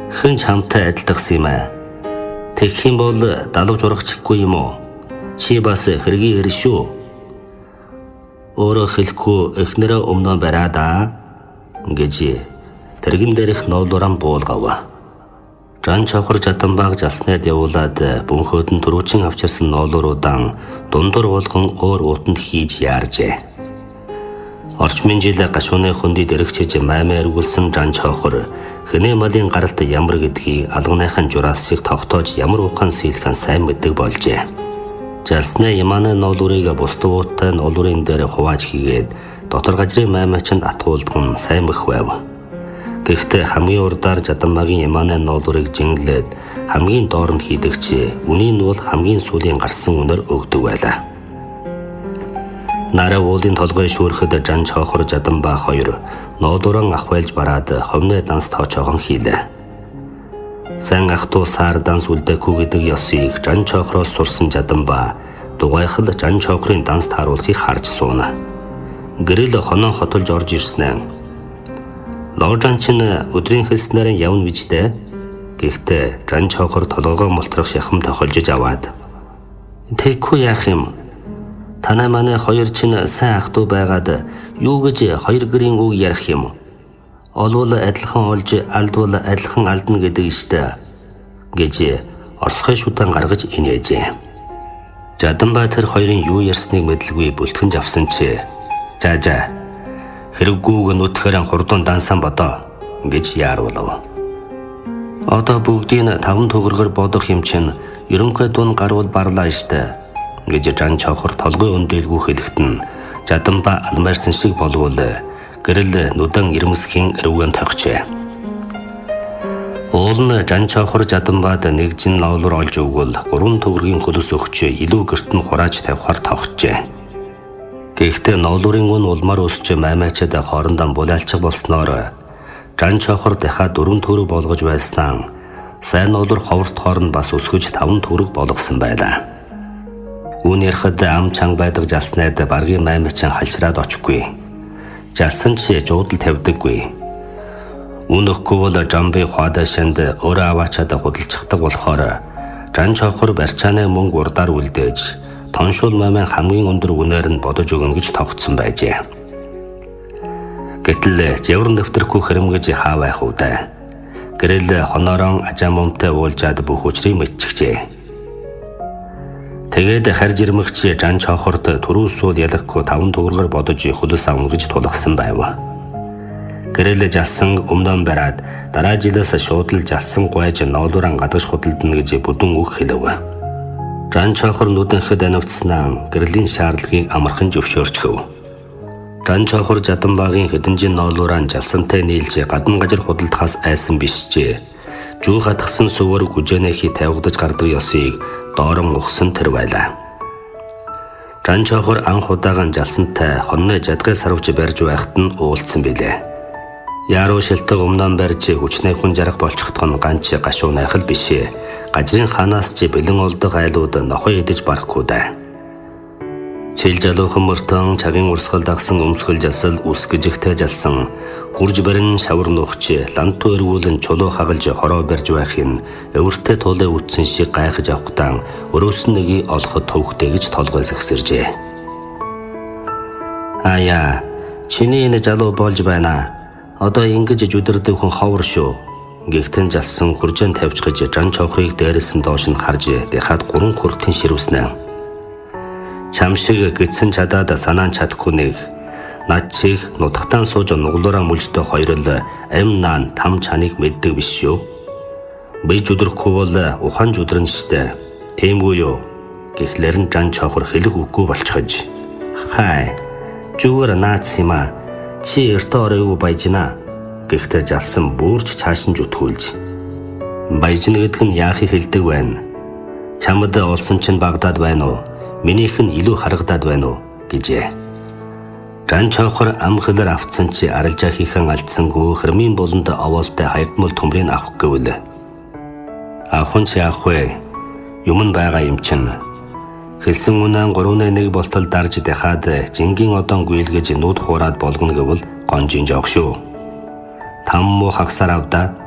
Хэн чамтай адилдагсан юм аа. Тэгэх юм бол далавж урагчихгүй юм уу? Чи бас хэргийн ир шүү. Өөрөө хэлэхгүй эхнэрээ өмнө бариад гэж тэрэгэн дээрх ноолууран буулгав. Жан чохор Жаданбааг жалснаад явуулаад бөнхөөд нь түрүүчин авчирсан ноолууруудан дундуур болгон өөр уутанд хийж яаржээ. Орчмын жил гашууны хөндөд эргэжж маймаа эргүүлсэн Жан чохор хэнэ малын гаралт ямар гэдгийг алганыхан жураас шиг тогтоож ямар ухаан сэлхэн сайн мэддэг болжээ. Жалсны яманы ноолуурыг бусдуутай ноолуурын дээр хувааж хийгээд дотор газрын маймаачнд атгуулдаг нь сайн мөх байв. Гэхдээ хамгийн урдаар Жаданбаагийн яманы ноолуурыг жинглээд хамгийн доор нь хийдэгч үнийг нь бол хамгийн сүүлийн гарсан үнээр өгдөг байлаа. Нараа уулын толгой шүүрэхэд Жан чохор Жаданбаа хоёр ноолууран ахвайлж бараад ховны данс тоочоогон хийлээ. Сайн ах トゥ сар данс үлдээхгүй гэдэг ёсыг Жан чохроос сурсан Жаданбаа дугайхал Жан чохрын данс тааруулахыг харж сууна. Гэрэл хоноо хотолж орж ирснээр Лоржан чин өдрийн хэлснээр явна вижтэй. Гэхдээ Жан чохор толгойгоо мултрах шахам тохолжиж аваад. Тэгэхгүй яах юм? Танай манай хоёр чин сайн ах トゥ байгаад юу гэж хоёр гэрийн үг ярих юм? Олвол адилхан олж алдвал адилхан алдна гэдэг штэ гэж орсхой шүтэн гаргаж инээжээ. Жаданбаа тэр хоёрын юу ярьсныг мэдлгүй бүлтгэнж авсан чи жаа хэрэггүйг нүдхээр хурдун дансан бодоо гэж яаруулав. Одоо бүгдийг 5 төгрөгөөр бодох юм чинь ерөнхий дун гарвал барлаа штэ гэж Жан чохор толгой өндөлгүй хэлэхэд нь Жаданбаа алмаарсан шиг болвол гэрэл нүдэн ирмэсхийн эрүүгэн тогчээ. Уул нь Жан чохор Жаданбаад нэг жин ноолуур олж өгвөл 3 төгрөгийн хөлөс өгч илүү гэрт нь хурааж тавихаар тогтжээ. Гэхдээ ноолуурын үн улмаар өсч маймаачад хоорондоо булаалчих болсноор Жан чохор дахиад 4 төгрөг болгож байснаа сайн ноолуур ховортохоор нь бас өсгөж 5 төгрөг болгосон байлаа. Үүн ярихад ам чанга байдаг жалснаад баргийн маймаачин халшраад очихгүй. Жалсан ч жуудал тавьдаггүй. Үнэхгүй бол Жамби хуадашанд өөрөө аваачаад худалчихдаг болохоор Жан чохор барьчааны мөнгө урдаар үлдээж тоншуул маймын хамгийн өндөр үнээр нь бодож өгнө гэж тогтсон байжээ. Гэтэл жавар нэвтэрхгүй хэрэмгэж хаа байх уу да. Гэрэл хоноорон ажаа момтой уулжаад бүх учрыг мэдчихжээ. Тэгээд харж ирмэгч Жан чохорт түрүүсүүд ялахгүй 5 төгрөгөөр бодож хөлөс авна гэж тулгсан байв. Гэрэл жалсан өмнө бараад дараа жилээс шууд л жалсан гойж ноолууран гадагш худалдана гэж бүдүүн үг хэлв. Жан чохор нүдэнхэд анивцснаа гэрлийн шаардлагыг амархан зөвшөөрчхөв. Жан чохор Жаданбаагийн хэдэн жин ноолууран жалсантай нийлж гадна газар худалдахаас айсан биш ч жүү хатгсан сүвэр гүжээнэхий тавигдаж гардаг ёсыг доорон ухсан тэр байлаа. Жан чохор анх удааган жалсантай хонны жадгай сарвч барьж байхад нь уулзсан билээ. Яруу шилдэг өмнө барьж хүчнээ хүн жарах болчихдох нь ганц гашуу найхал бишээ. Гажрын ханаас чи бэлэн олдог айлууд нохой идэж барахгүй да. Чил жалуухан мөртөн цагийн урсгал дагсан өмсгөл жасал үсгэжихтэй жалсан хурж барин шавар нухч ланту эргүүлэн чулуу хагалж хороо барьж байхын өвөртэй тулаа үтсэн шиг гайхаж авахтан өрөөс нь нэгийг олоход төвхтэй гэж толгой сагсэржээ. Аяа, чиний энэ жалуу болж байна. Одоо ингэж жүдэрдэг хүн ховор шүү. Гэгтэн жалсан хуржин тавьчихж Жан чохрыг дээрээс нь доош нь харж дахиад 3 хүртэн ширвснэ. Чам шиг гидсэн чадаад санаан чадахгүй нэг над чих нутагтаан сууж нуглуураа мүлжтэй хоёр л ам наан там чаныг мэддэг биш шүү. Би жүдрэхгүй бол ухаан жүдрэн штэ. Тиймгүй юу? Гэхлээр нь Жан чохор хэлэх үгүй болчихож. Хай. Зүгээр наац юм аа. Чи эртөө оройгүй баяжна. Гэхдээ жалсан бүрч цааш нь зүтгүүлж. Баяжна гэдэг нь яахыг хэлдэг байна. Чамд олсон чинь Багдад байна уу? Минийх нь илүү харагдаад байна уу? Гэжээ. Жан чохор ам хэлээр авцсан чи арилжаа хийхэн алдсангүй хөрмийн болонд овоолтой хаягдмал төмрийг авах гэвэл. Ахын чи авах вэ? Юм нь байгаа юм чинь. Хэлсэн үнэн 3-1 болтол дарж дахаад жингийн одон гүйлгэж нүд хуураад болгоно гэвэл гонжин жоох шүү. Там муу хагсаар авда